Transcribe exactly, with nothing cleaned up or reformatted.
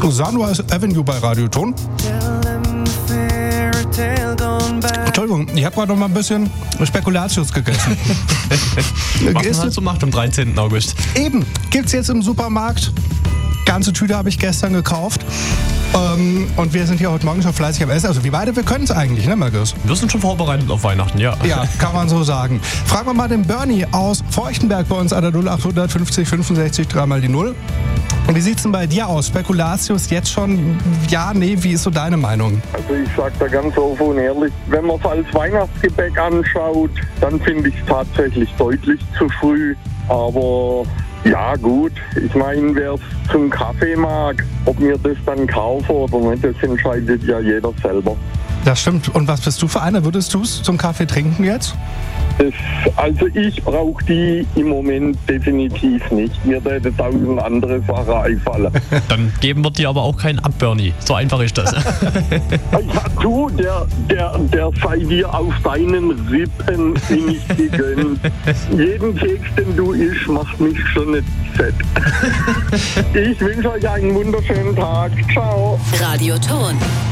Sunrise Avenue bei Radioton. Entschuldigung, ich habe gerade noch mal ein bisschen Spekulatius gegessen. Was man halt so macht am dreizehnten August. Eben, gibt's jetzt im Supermarkt. Ganze Tüte habe ich gestern gekauft. Ähm, und wir sind hier heute Morgen schon fleißig am Essen. Also wir beide, wir können es eigentlich, ne Markus? Wir sind schon vorbereitet auf Weihnachten, ja. Ja, kann man so sagen. Fragen wir mal den Bernie aus Feuchtenberg bei uns an der null acht fünfzig fünfundsechzig dreimal die null. Und wie sieht's denn bei dir aus? Spekulatius jetzt schon? Ja, nee, wie ist so deine Meinung? Also ich sag da ganz offen und ehrlich, wenn man es als Weihnachtsgebäck anschaut, dann finde ich es tatsächlich deutlich zu früh. Aber ja gut, ich meine, wer es zum Kaffee mag, ob mir das dann kaufe oder nicht, das entscheidet ja jeder selber. Das stimmt. Und was bist du für einer? Würdest du es zum Kaffee trinken jetzt? Das, also ich brauche die im Moment definitiv nicht. Mir hätte tausend andere Sachen einfallen. Dann geben wir dir aber auch keinen ab, Bernie. So einfach ist das. Ja, du, der, der, der sei dir auf deinen Rippen nicht gegönnt. Jeden Keks, den du isst, macht mich schon nicht fett. Ich wünsche euch einen wunderschönen Tag. Ciao. Radioton.